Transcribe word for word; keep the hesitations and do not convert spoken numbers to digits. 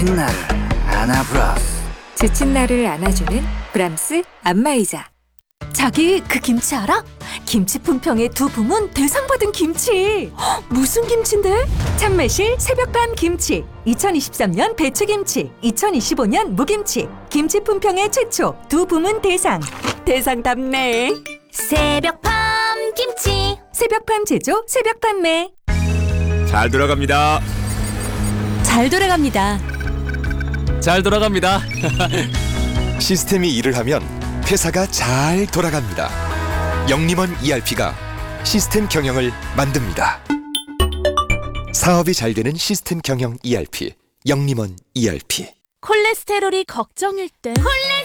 지친 나를 안아브라스. 지친 나를 안아주는 브람스 안마의자. 자기 그 김치 알아? 김치 품평의 두 부문 대상 받은 김치. 헉, 무슨 김치인데? 참매실 새벽밤 김치. 이천이십삼 년 배추김치, 이천이십오 년 무김치. 김치 품평의 최초 두 부문 대상. 대상답네. 새벽밤 김치. 새벽밤 제조, 새벽 판매. 잘 돌아갑니다. 잘 돌아갑니다. 잘 돌아갑니다. 시스템이 일을 하면 회사가 잘 돌아갑니다. 영림원 이알피가 시스템 경영을 만듭니다. 사업이 잘 되는 시스템 경영 이알피, 영림원 이알피. 콜레스테롤이 걱정일 때 콜레